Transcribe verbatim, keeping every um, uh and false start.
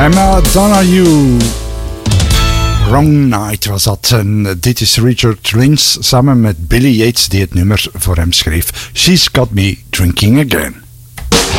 Emma Donahue. Wrong Night was dat. En dit is Richard Lynch samen met Billy Yates die het nummer voor hem schreef. She's Got Me Drinking Again.